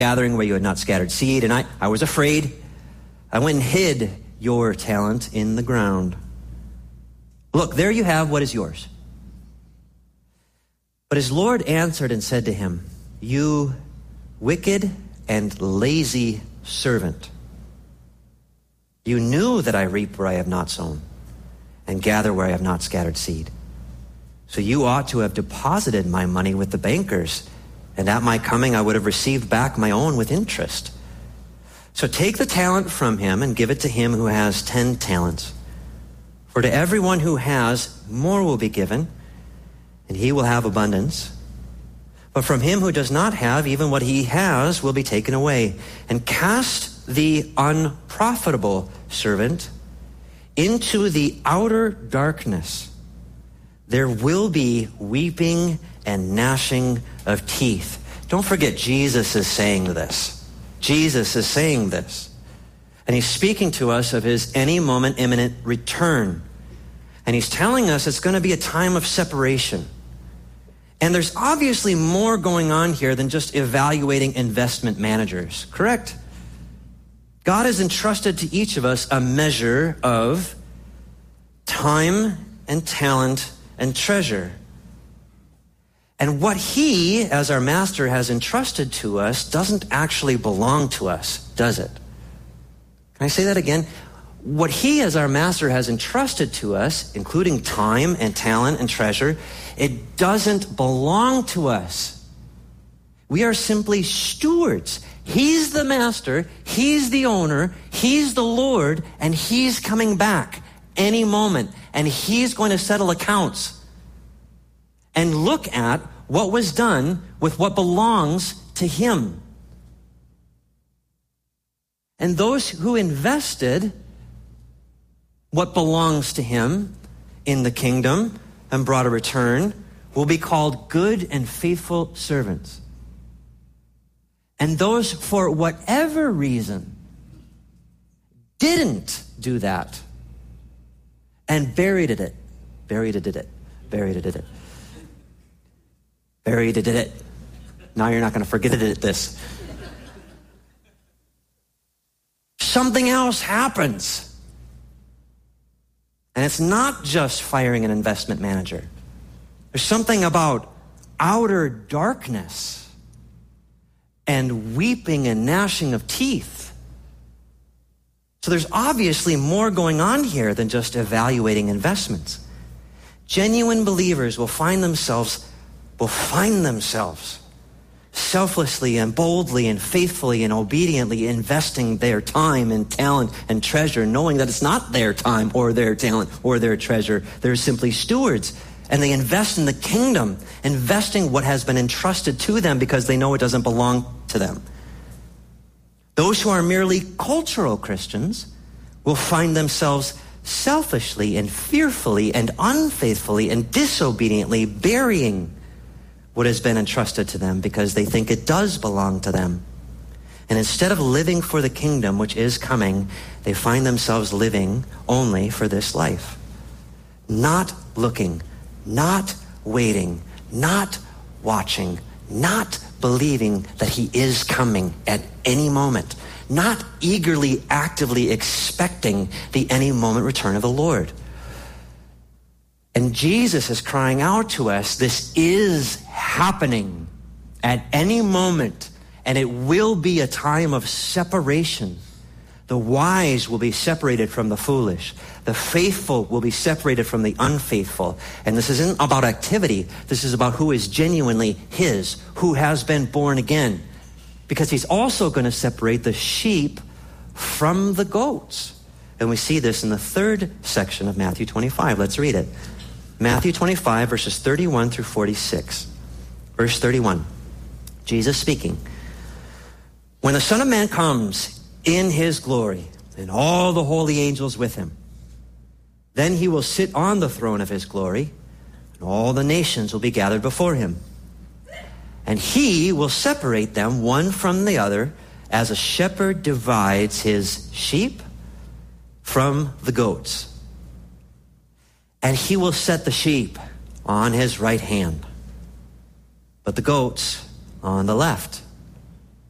gathering where you had not scattered seed, and I was afraid. I went and hid your talent in the ground. Look, there you have what is yours. But his Lord answered and said to him, you wicked and lazy servant. You knew that I reap where I have not sown, and gather where I have not scattered seed. So you ought to have deposited my money with the bankers, and at my coming I would have received back my own with interest. So take the talent from him and give it to him who has 10 talents. For to everyone who has, more will be given, and he will have abundance. But from him who does not have, even what he has will be taken away. And cast the unprofitable servant into the outer darkness. There will be weeping and gnashing of teeth. Don't forget, Jesus is saying this. Jesus is saying this. And he's speaking to us of his any moment imminent return. And he's telling us it's going to be a time of separation. And there's obviously more going on here than just evaluating investment managers, correct? God has entrusted to each of us a measure of time and talent and treasure. And what he, as our master, has entrusted to us doesn't actually belong to us, does it? Can I say that again? What he, as our master, has entrusted to us, including time and talent and treasure, it doesn't belong to us. We are simply stewards. He's the master, he's the owner, he's the Lord, and he's coming back any moment. And he's going to settle accounts and look at what was done with what belongs to him. And those who invested what belongs to him in the kingdom and brought a return will be called good and faithful servants. And those, for whatever reason, didn't do that and buried it. Now you're not going to forget it at this. Something else happens. And it's not just firing an investment manager. There's something about outer darkness and weeping and gnashing of teeth. So there's obviously more going on here than just evaluating investments. Genuine believers will find themselves selflessly and boldly and faithfully and obediently investing their time and talent and treasure, knowing that it's not their time or their talent or their treasure. They're simply stewards. And they invest in the kingdom, investing what has been entrusted to them because they know it doesn't belong to them. Those who are merely cultural Christians will find themselves selfishly and fearfully and unfaithfully and disobediently burying what has been entrusted to them because they think it does belong to them. And instead of living for the kingdom which is coming, they find themselves living only for this life. Not looking, not waiting, not watching, not believing that he is coming at any moment, not eagerly, actively expecting the any moment return of the Lord. And Jesus is crying out to us, this is happening at any moment, and it will be a time of separation. The wise will be separated from the foolish. The faithful will be separated from the unfaithful. And this isn't about activity. This is about who is genuinely his, who has been born again. Because he's also going to separate the sheep from the goats. And we see this in the third section of Matthew 25. Let's read it. Matthew 25, verses 31 through 46. Verse 31, Jesus speaking. When the Son of Man comes in his glory, and all the holy angels with him, then he will sit on the throne of his glory, and all the nations will be gathered before him. And he will separate them one from the other, as a shepherd divides his sheep from the goats. And he will set the sheep on his right hand, but the goats on the left.